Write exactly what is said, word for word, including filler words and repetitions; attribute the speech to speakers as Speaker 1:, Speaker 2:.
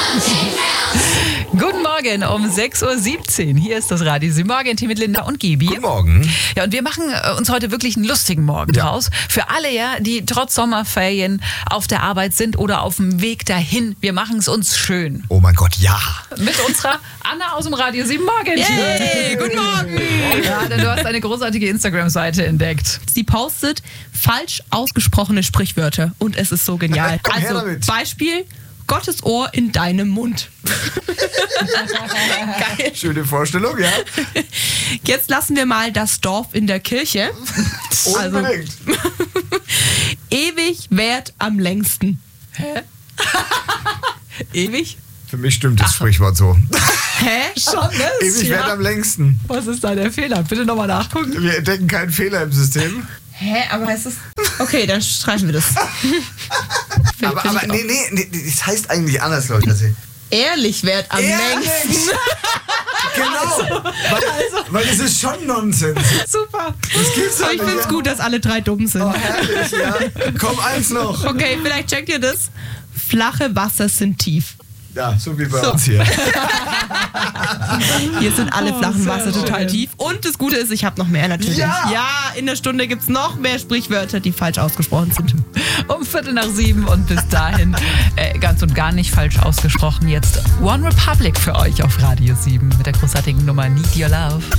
Speaker 1: Guten Morgen um sechs Uhr siebzehn. Hier ist das Radio sieben Morgen-Team mit Linda und Gibi.
Speaker 2: Guten Morgen.
Speaker 1: Ja, und wir machen äh, uns heute wirklich einen lustigen Morgen
Speaker 2: Ja.
Speaker 1: draus. Für alle, ja, die trotz Sommerferien auf der Arbeit sind oder auf dem Weg dahin. Wir machen es uns schön.
Speaker 2: Oh mein Gott, ja.
Speaker 1: Mit unserer Anna aus dem Radio sieben Morgen-Team.
Speaker 3: Hey, guten Morgen.
Speaker 1: Ja, denn du hast eine großartige Instagram-Seite entdeckt.
Speaker 3: Sie postet falsch ausgesprochene Sprichwörter und es ist so genial.
Speaker 2: Komm her
Speaker 3: Also
Speaker 2: damit.
Speaker 3: Beispiel, Gottes Ohr in deinem Mund. Geil.
Speaker 2: Schöne Vorstellung, ja.
Speaker 3: Jetzt lassen wir mal das Dorf in der Kirche. Also,
Speaker 2: Unbedingt.
Speaker 3: ewig währt am längsten.
Speaker 1: Hä?
Speaker 3: Ewig?
Speaker 2: Für mich stimmt das Sprichwort so.
Speaker 3: Hä?
Speaker 1: Schon, ne?
Speaker 2: Ewig
Speaker 1: Ja.
Speaker 2: wird am längsten.
Speaker 1: Was ist da der Fehler? Bitte nochmal nachgucken.
Speaker 2: Wir entdecken keinen Fehler im System.
Speaker 3: Hä? Aber heißt es... Okay, dann streichen wir das.
Speaker 2: Aber, aber nee, nee, nee, das heißt eigentlich anders, Leute.
Speaker 3: Ehrlich währt am längsten.
Speaker 2: Genau. Weil, weil das ist schon Nonsens.
Speaker 1: Super.
Speaker 2: Das gibt's
Speaker 3: Aber ich finde es gut, dass alle drei dumm sind.
Speaker 2: Oh, herrlich, ja. Komm, eins noch.
Speaker 3: Okay, vielleicht checkt ihr das. Flache Wasser sind tief.
Speaker 2: Ja, so wie bei
Speaker 3: So.
Speaker 2: uns hier.
Speaker 3: Hier sind alle flachen
Speaker 1: sehr
Speaker 3: Wasser total
Speaker 1: schön.
Speaker 3: tief. Und das Gute ist, ich habe noch mehr natürlich.
Speaker 2: Ja.
Speaker 3: ja, in der Stunde gibt es noch mehr Sprichwörter, die falsch ausgesprochen sind.
Speaker 1: Um Viertel nach sieben und bis dahin äh, ganz und gar nicht falsch ausgesprochen. Jetzt One Republic für euch auf Radio sieben mit der großartigen Nummer Need Your Love.